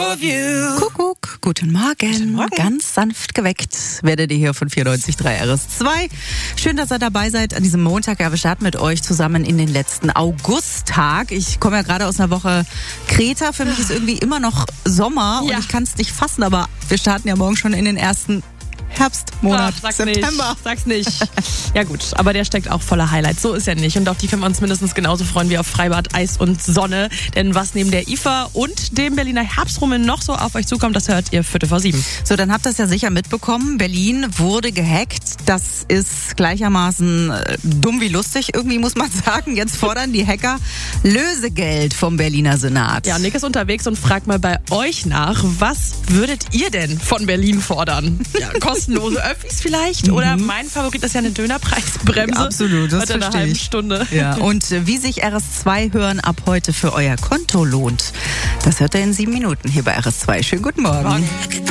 of you. Kuckuck, guten Morgen. Ganz sanft geweckt werdet ihr hier von 94.3 RS2. Schön, dass ihr dabei seid an diesem Montag. Ja, wir starten mit euch zusammen in den letzten Augusttag. Ich komme ja gerade aus einer Woche Kreta. Für mich ist irgendwie immer noch Sommer und ich kann es nicht fassen, aber wir starten ja morgen schon in den ersten Herbstmonat, September. Sag's nicht. Ja gut, aber der steckt auch voller Highlights. So ist ja nicht. Und auf die können wir uns mindestens genauso freuen wie auf Freibad, Eis und Sonne. Denn was neben der IFA und dem Berliner Herbstrummel noch so auf euch zukommt, das hört ihr 7:45. So, dann habt ihr es ja sicher mitbekommen. Berlin wurde gehackt. Das ist gleichermaßen dumm wie lustig. Irgendwie muss man sagen, jetzt fordern die Hacker Lösegeld vom Berliner Senat. Ja, Nick ist unterwegs und fragt mal bei euch nach, was würdet ihr denn von Berlin fordern? Ja, kostenlose Öffis vielleicht? Oder mein Favorit ist ja eine Dönerpreisbremse. Ja, absolut, das verstehe ich. Eine halbe Stunde. Ja, und wie sich RS2 hören ab heute für euer Konto lohnt, das hört ihr in 7 Minuten hier bei RS2. Schönen guten Morgen.